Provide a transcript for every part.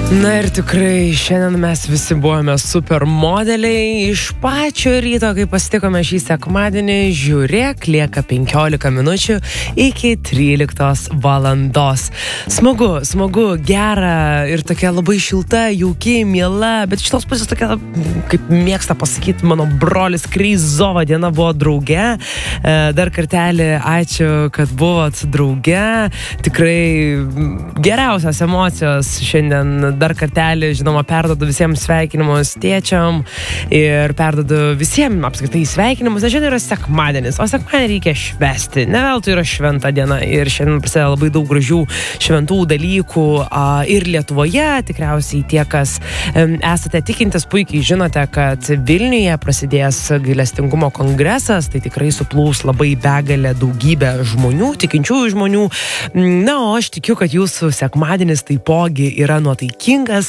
Na ir tikrai šiandien mes visi buvome super modeliai. Iš pačio ryto, kai pasitikome šį sekmadienį, žiūrėk, lieka 15 minučių iki 13 valandos. Smagu, gera ir tokia labai šilta, jauki, miela, bet iš tos pusės tokia, kaip mėgsta pasakyti mano brolis, Kreizova diena buvo drauge. Dar kartelį ačiū, kad buvot drauge. Tikrai geriausios emocijos šiandien. Dar kartelį, žinoma, perdodu visiems sveikinimus tėčiam ir perdodu visiems apskritai sveikinimus, nes šiandien yra sekmadienis, o sekmadienį reikia švęsti. Ne veltui yra šventa diena ir šiandien prasideda labai daug gražių šventų dalykų ir Lietuvoje. Tikriausiai tie, kas esate tikintis, puikiai žinote, kad Vilniuje prasidės gailestingumo kongresas, tai tikrai suplūs labai begalė daugybė žmonių, tikinčiųjų žmonių. Na, o aš tikiu, kad jūsų sekmadienis taipogi yra nuotaikingas.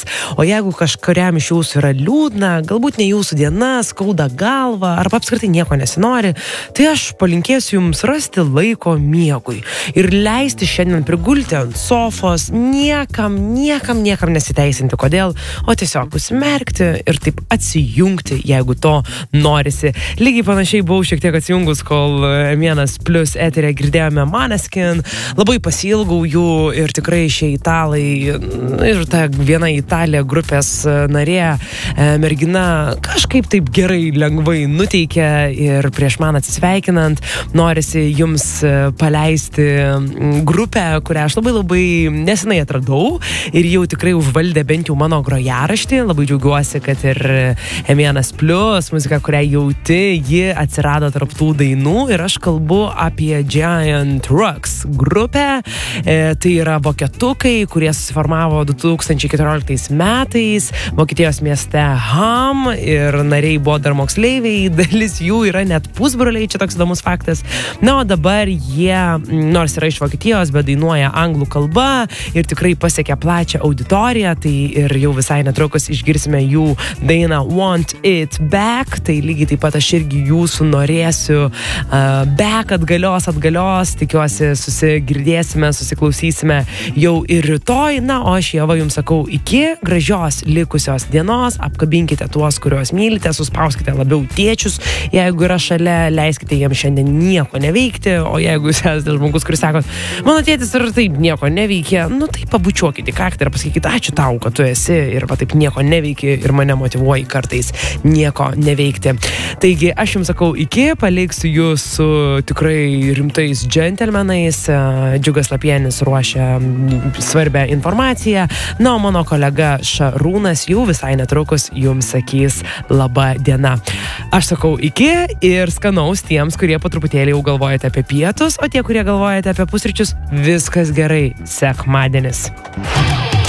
O jeigu kažkuriam iš jūsų yra liūdna, galbūt ne jūsų diena, skauda galva arba apskritai nieko nesinori, tai aš palinkėsiu jums rasti laiko miegui ir leisti šiandien prigulti ant sofos, niekam nesiteisinti kodėl, o tiesiog užsimerkti ir taip atsijungti, jeigu to norisi. Lygiai panašiai buvau šiek tiek atsijungus, kol Emienas Plus eterė girdėjome Måneskin, labai pasiilgau jų ir tikrai šie italai ir ta viena Italija grupės narė, mergina kažkaip taip gerai, lengvai nuteikia ir prieš man atsisveikinant norisi jums paleisti grupę, kurią aš labai nesenai atradau ir jau tikrai užvaldė bent jau mano grojaraštį. Labai džiaugiuosi, kad ir Emienas Plus, muzika, kurią jauti, ji atsirado tarp tų dainų ir aš kalbu apie Giant Rocks grupę. Tai yra vokietukai, kurie susiformavo 2014 metais Vokietijos mieste Ham ir nariai buvo dar moksleiviai, dalis jų yra net pusbroliai, čia toks įdomus faktas. Na, o dabar jie, nors yra iš Vokietijos, bet dainuoja anglų kalba ir tikrai pasiekia plačią auditoriją, tai ir jau visai netrukus išgirsime jų dainą Want It Back, tai lygiai taip pat aš irgi jūsų norėsiu back atgalios, tikiuosi susigirdėsime, susiklausysime jau ir rytoj. Na, o aš Ieva jums sakau iki gražios likusios dienos, apkabinkite tuos, kuriuos mylite, suspauskite labiau tėčius, jeigu yra šalia, leiskite jiems šiandien nieko neveikti, o jeigu jūs esate žmogus, kuris sako, mano tėtis ir taip nieko neveikia, nu tai pabučiuokite kaktą ir pasakykite, ačiū tau, kad tu esi ir va taip nieko neveiki ir mane motyvuoji kartais nieko neveikti. Taigi aš jums sakau iki, paliksiu jūs su tikrai rimtais džentelmenais, Džiugas Lapienis ruošia svarbią informaciją, na, o mano kolega Šarūnas jau visai netrukus jums sakys laba diena. Aš sakau iki ir skanaus tiems, kurie po truputėlį jau galvojate apie pietus, o tie, kurie galvojate apie pusryčius, viskas gerai, sekmadienis.